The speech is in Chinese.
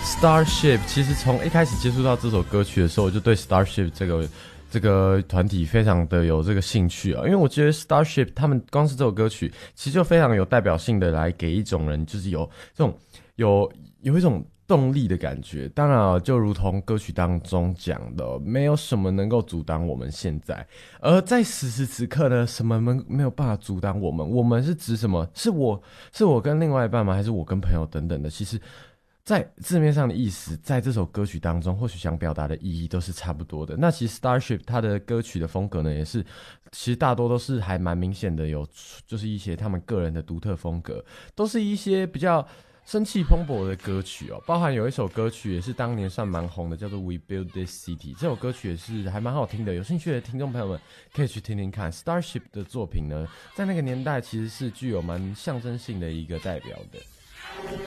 Starship 其实从一开始接触到这首歌曲的时候，我就对 Starship 这个团体非常的有这个兴趣啊，因为我觉得 Starship 他们光是这首歌曲，其实就非常有代表性的来给一种人就是有这种有一种动力的感觉。当然啊，就如同歌曲当中讲的，没有什么能够阻挡我们现在。而在此时此刻呢，什么没有办法阻挡我们？我们是指什么？是我跟另外一半吗？还是我跟朋友等等的？其实在字面上的意思，在这首歌曲当中，或许想表达的意义都是差不多的。那其实 Starship 它的歌曲的风格呢，也是其实大多都是还蛮明显的，就是一些他们个人的独特风格，都是一些比较生气蓬勃的歌曲哦。包含有一首歌曲也是当年算蛮红的，叫做 We Build This City。这首歌曲也是还蛮好听的，有兴趣的听众朋友们可以去听听看。Starship 的作品呢，在那个年代其实是具有蛮象征性的一个代表的。